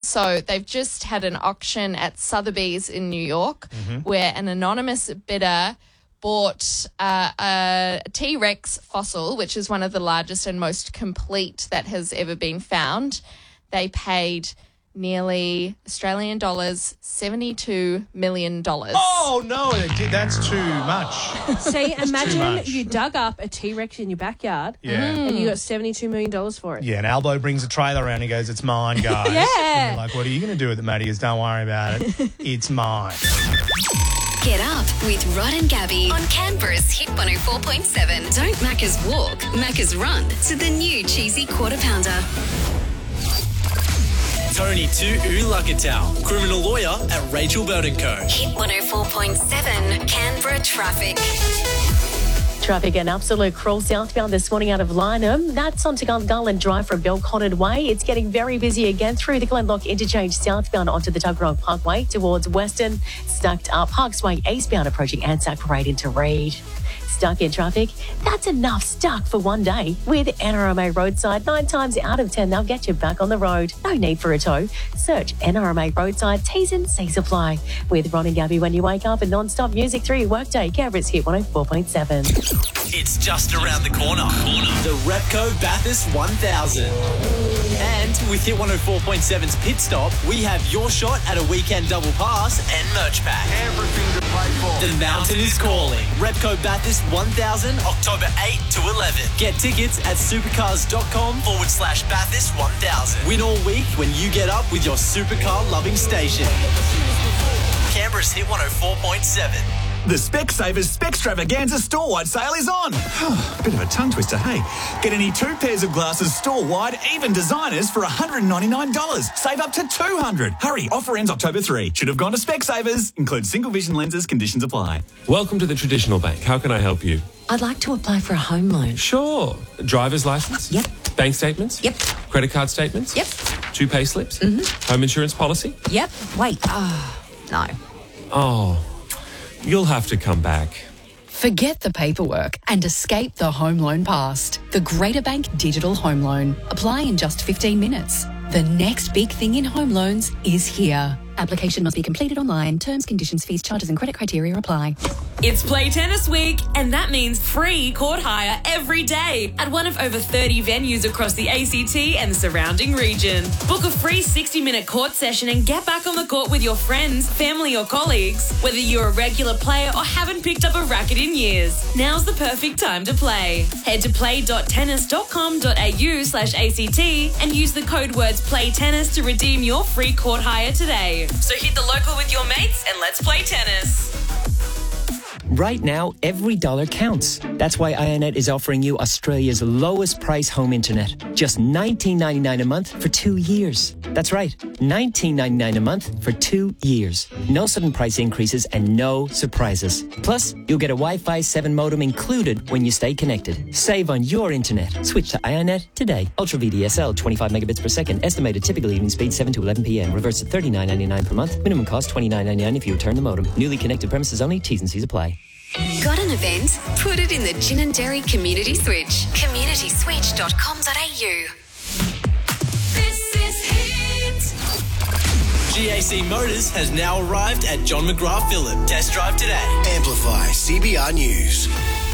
So they've just had an auction at Sotheby's in New York where an anonymous bidder bought a T-Rex fossil, which is one of the largest and most complete that has ever been found. They paid nearly Australian dollars, $72 million. Oh, no, that's too much. See, imagine you dug up a T-Rex in your backyard and you got $72 million for it. Yeah, and Albo brings a trailer around and he goes, it's mine, guys. Yeah. And you're like, what are you going to do with it, mate? He goes, don't worry about it. It's mine. Get up with Rod and Gabby on Canberra's Hit 104.7. Don't Macca's walk, Macca's run to the new cheesy quarter pounder. Tony to Ulakatau, criminal lawyer at Rachel Burton Co. Hit 104.7 Canberra traffic. Traffic an absolute crawl southbound this morning out of Lynham. That's onto Gungahlin Drive from Belconnen Way. It's getting very busy again through the Glenlock interchange southbound onto the Tuggerong Parkway towards Western. Stacked up Parks Way eastbound approaching Anzac Parade into Reid. Stuck in traffic? That's enough stuck for one day. With NRMA Roadside, 9 times out of 10, they'll get you back on the road. No need for a tow. Search NRMA Roadside, T's and C's apply. With Ron and Gabby when you wake up and non-stop music through your workday. Canberra's Hit 104.7. It's just around the corner. The Repco Bathurst 1000. And with Hit 104.7's Pit Stop, we have your shot at a weekend double pass and merch pack. Everything to play for. The mountain is calling. Repco Bathurst 1000, October 8 to 11. Get tickets at supercars.com/Bathurst 1000. Win all week when you get up with your supercar loving station. Canberra's Hit 104.7. The Specsavers Spextravaganza store-wide sale is on. Bit of a tongue twister, hey. Get any 2 pairs of glasses store-wide, even designers, for $199. Save up to $200. Hurry, offer ends October 3. Should have gone to Specsavers. Includes single vision lenses, conditions apply. Welcome to the Traditional Bank. How can I help you? I'd like to apply for a home loan. Sure. Driver's license? Yep. Bank statements? Yep. Credit card statements? Yep. 2 pay slips? Home insurance policy? Yep. Wait. No. Oh, you'll have to come back. Forget the paperwork and escape the home loan past. The Greater Bank Digital Home Loan. Apply in just 15 minutes. The next big thing in home loans is here. Application must be completed online. Terms, conditions, fees, charges and credit criteria apply. It's Play Tennis Week, and that means free court hire every day at one of over 30 venues across the ACT and surrounding region. Book a free 60-minute court session and get back on the court with your friends, family or colleagues. Whether you're a regular player or haven't picked up a racket in years, now's the perfect time to play. Head to play.tennis.com.au/ACT and use the code words PLAYTENNIS to redeem your free court hire today. So hit the local with your mates and let's play tennis. Right now, every dollar counts. That's why Ionet is offering you Australia's lowest price home internet. Just $19.99 a month for 2 years. That's right, $19.99 a month for 2 years. No sudden price increases and no surprises. Plus, you'll get a Wi-Fi 7 modem included when you stay connected. Save on your internet. Switch to Ionet today. Ultra VDSL, 25 megabits per second. Estimated typical evening speed 7 to 11 p.m. Reverse at $39.99 per month. Minimum cost $29.99 if you return the modem. Newly connected premises only. T's and C's apply. Got an event? Put it in the Gin and Dairy Community Switch. communityswitch.com.au. This is Hit. GAC Motors has now arrived at John McGrath Phillip. Test drive today. Amplify CBR News.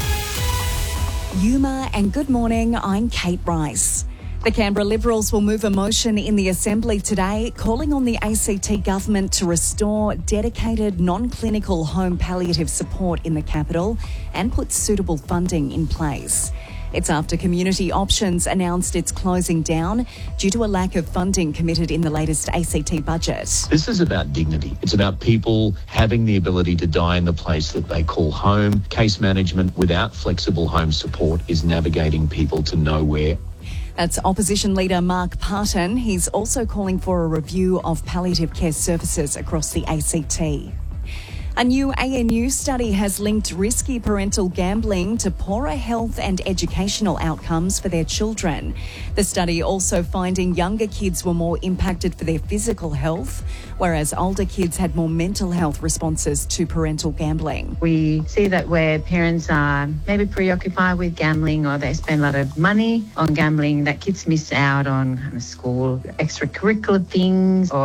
Yuma and good morning, I'm Kate Rice. The Canberra Liberals will move a motion in the Assembly today calling on the ACT government to restore dedicated non-clinical home palliative support in the capital and put suitable funding in place. It's after Community Options announced it's closing down due to a lack of funding committed in the latest ACT budget. This is about dignity. It's about people having the ability to die in the place that they call home. Case management without flexible home support is navigating people to nowhere. That's Opposition Leader Mark Parton. He's also calling for a review of palliative care services across the ACT. A new ANU study has linked risky parental gambling to poorer health and educational outcomes for their children. The study also finding younger kids were more impacted for their physical health, whereas older kids had more mental health responses to parental gambling. We see that where parents are maybe preoccupied with gambling or they spend a lot of money on gambling, that kids miss out on kind of school extracurricular things or